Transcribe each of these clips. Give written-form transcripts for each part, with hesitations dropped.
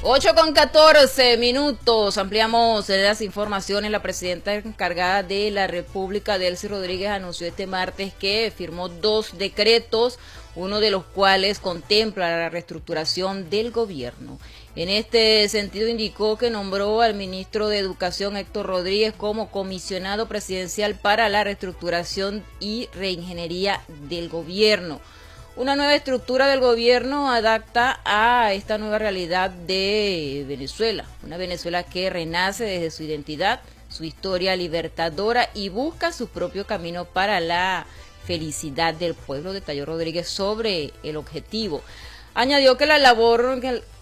8:14. Ampliamos las informaciones. La presidenta encargada de la República, Delcy Rodríguez, anunció este martes que firmó 2 decretos, uno de los cuales contempla la reestructuración del gobierno. En este sentido, indicó que nombró al ministro de Educación, Héctor Rodríguez, como comisionado presidencial para la reestructuración y reingeniería del gobierno. Una nueva estructura del gobierno adapta a esta nueva realidad de Venezuela, una Venezuela que renace desde su identidad, su historia libertadora y busca su propio camino para la felicidad del pueblo, detalló Rodríguez sobre el objetivo. Añadió que la labor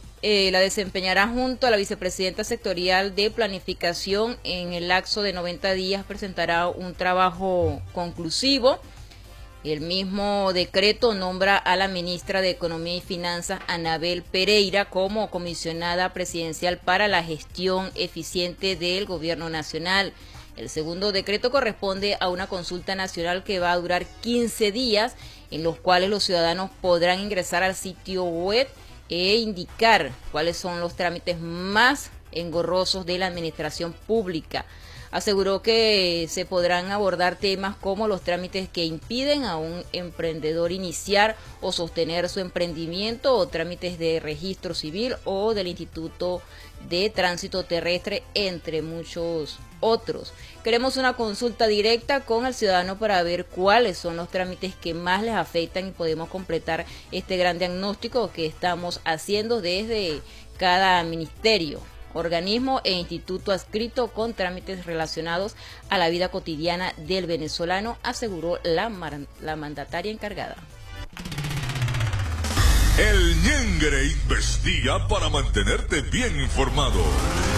la desempeñará junto a la vicepresidenta sectorial de planificación. En el lapso de 90 días presentará un trabajo conclusivo. El mismo decreto nombra a la ministra de Economía y Finanzas, Anabel Pereira, como comisionada presidencial para la gestión eficiente del gobierno nacional. El segundo decreto corresponde a una consulta nacional que va a durar 15 días, en los cuales los ciudadanos podrán ingresar al sitio web e indicar cuáles son los trámites más engorrosos de la administración pública. Aseguró que se podrán abordar temas como los trámites que impiden a un emprendedor iniciar o sostener su emprendimiento, o trámites de registro civil o del Instituto de Tránsito Terrestre, entre muchos otros. Queremos una consulta directa con el ciudadano para ver cuáles son los trámites que más les afectan y podemos completar este gran diagnóstico que estamos haciendo desde cada ministerio, organismo e instituto adscrito con trámites relacionados a la vida cotidiana del venezolano, aseguró la mandataria encargada. El Ñengre investiga para mantenerte bien informado.